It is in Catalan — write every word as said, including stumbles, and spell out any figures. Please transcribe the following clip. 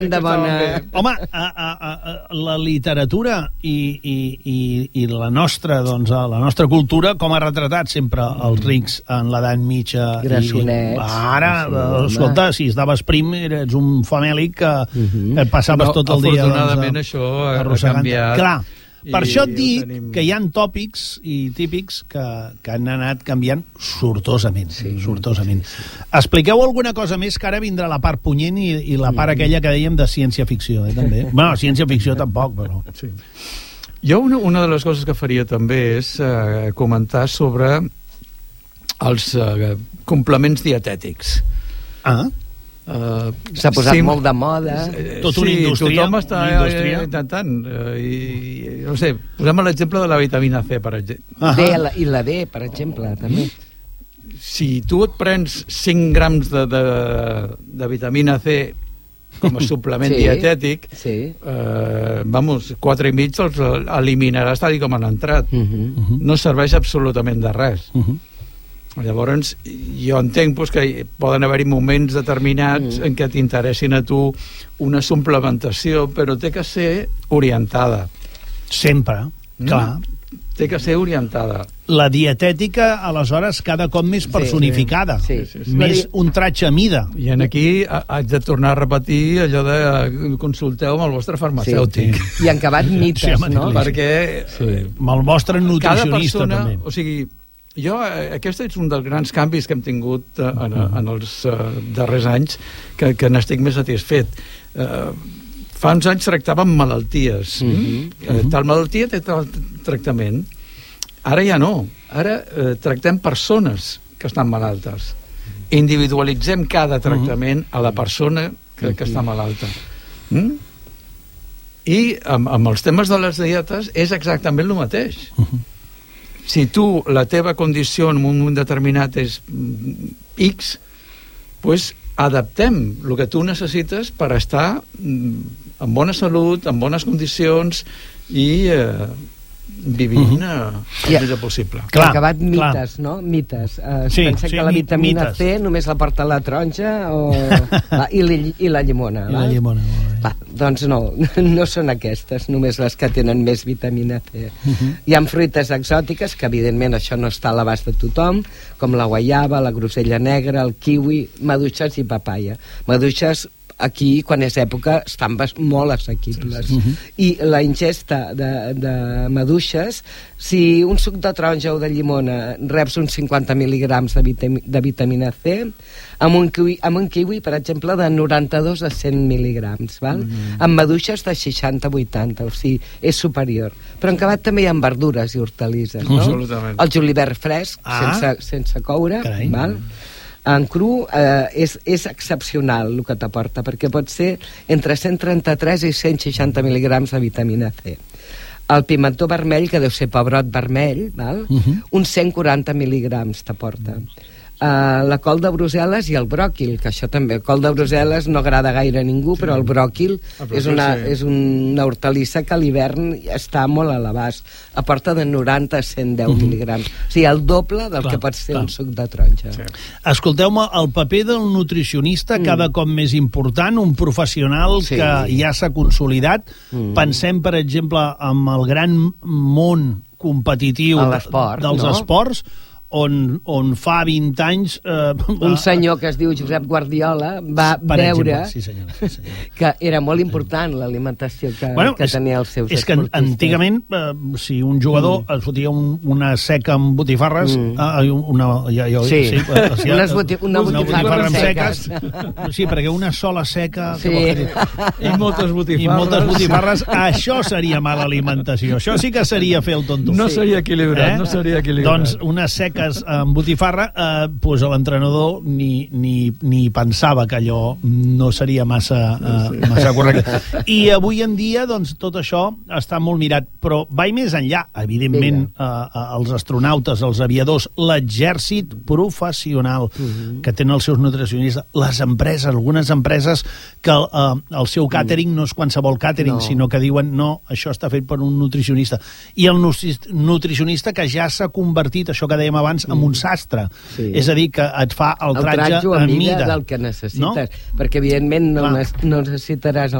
de bona... Home, a, a, a, la literatura i, i, i, i la nostra, doncs, la nostra cultura, com ha retratat sempre els rics en l'edat mitja. Grassonets. I, ara, sí, escolta, si estaves prim, eres un famèlic que, uh-huh. que et passaves no, tot el dia... Afortunadament doncs, això ha canviat. Clar, per I, això et dic tenim... que hi ha tòpics i típics que, que han anat canviant sortosament. Sí, sortosament. Sí, sí. Expliqueu alguna cosa més, que ara vindrà la part punyent i, i la part mm. aquella que dèiem de ciència-ficció, eh, també. Bueno, ciència-ficció tampoc, però... Sí. Jo una, una de les coses que faria també és eh, comentar sobre els eh, complements dietètics. Ah, Uh, s'ha posat sí, molt de moda. Tot una sí, indústria. Tothom està indústria. intentant. Uh, i, i, no sé, posem l'exemple de la vitamina C, per exemple. Uh -huh. D, I la D, per exemple, també. Si tu et prens cinc grams de, de, de vitamina C com a suplement sí, dietètic, sí. Eh, vamos, quatre i mig els eliminaràs tal com han entrat. Uh -huh. Uh -huh. No serveix absolutament de res. Uh -huh. Llavors, jo entenc pues, que poden haver-hi moments determinats mm. en què t'interessin a tu una suplementació, però té que ser orientada. Sempre, mm. clar. Té que ser orientada. La dietètica, aleshores, cada cop més personificada. Sí, sí, sí, sí. Més un tratge a mida. I en aquí haig de tornar a repetir allò de consulteu amb el vostre farmacèutic. Sí, sí. I han acabat mites, sí, no? Perquè... Sí. Amb el vostre nutricionista, persona, també. O sigui... Jo, aquest és un dels grans canvis que hem tingut uh, en, en els uh, darrers anys, que, que n'estic més satisfet. Uh, fa uns anys tractàvem malalties. Mm-hmm. Uh, tal malaltia té tal tractament. Ara ja no. Ara uh, tractem persones que estan malaltes. Individualitzem cada tractament a la persona que, que està malalta. Mm? I amb, amb els temes de les dietes és exactament el mateix. Si tu, la teva condició en un moment determinat és X, doncs adaptem el que tu necessites per estar en bona salut, en bones condicions i eh, vivint uh-huh. el més possible. Clar, ha acabat mites, clar. No? Mites. Uh, sí, pensa sí, que la vitamina mites. C només la porta la taronja o... ah, i, li, i la llimona. I la llimona, va, doncs no, no són aquestes, només les que tenen més vitamina C. Uh-huh. Hi ha fruites exòtiques, que evidentment això no està a l'abast de tothom, com la guaiava, la grosella negra, el kiwi, maduixes i papaya. Maduixes aquí, quan és època, estan molt assequibles. Sí, sí. Uh-huh. I la ingesta de, de maduixes, si un suc de taronja o de llimona reps uns cinquanta mil·ligrams de, vitam de vitamina C, amb un, kiwi, amb un kiwi, per exemple, de noranta-dos a cent mil·ligrams, val? Uh-huh. Amb maduixes de seixanta a vuitanta, o sigui, és superior. Però en acabat també hi ha verdures i hortalisses, no? Absolutament. El julivert fresc, ah. sense, sense coure, Carai. Val? En cru eh, és, és excepcional el que t'aporta, perquè pot ser entre cent trenta-tres i cent seixanta mil·ligrams de vitamina C. El pimentó vermell, que deu ser pebrot vermell, val? Uh-huh. uns cent quaranta mil·ligrams t'aporta. Uh, la col de Brussel·les i el bròquil, que això també, el col de Brussel·les no agrada gaire a ningú, sí. Però el bròquil el és, una, sí. és una hortalissa que a l'hivern està molt a l'abast, aporta de noranta a cent deu uh-huh. mil·ligrams, o sigui, el doble del clar, que pot ser clar. Un suc de taronja. Sí. Escolteu-me, el paper del nutricionista mm. cada cop més important, un professional sí. que ja s'ha consolidat. Mm. Pensem, per exemple, en el gran món competitiu dels no? esports, on, on fa vint anys... Eh, un senyor que es diu Josep Guardiola va veure sí, senyora, sí, senyora. que era molt important l'alimentació que, bueno, que tenia els seus és esportistes. És que antigament, eh, si un jugador mm. es fotia un, una seca amb botifarres, mm. eh, una, ja, ja, sí. sí, eh, Unes boti una, una botifarra amb seques. seques. Sí, perquè una sola seca... Sí. I moltes botifarres. I moltes botifarres. Això seria mala alimentació. Això sí que seria fer el tonto. No seria equilibrat, eh? no seria equilibrat. Doncs unes seques amb botifarra, eh, pues l'entrenador ni, ni, ni pensava que allò no seria massa, eh, massa correcte. I avui en dia, doncs, tot això està molt mirat, però vaig més enllà. Evidentment, eh, els astronautes, els aviadors, l'exèrcit professional uh-huh. que tenen els seus nutricionistes, les empreses, algunes empreses que eh, el seu càtering no és qualsevol càtering, no. sinó que diuen, no, això està fet per un nutricionista. I el nutricionista que ja s'ha convertit, això que dèiem abans, abans, amb un sastre. Sí. És a dir, que et fa el, el tratge tratge a a mida mida del que necessites. No? Perquè, evidentment, no, Clar. ne no necessitaràs